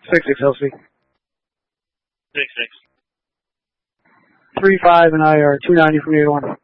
6-6 LC. 6-6. 3-5 and I are 290 from 8-1.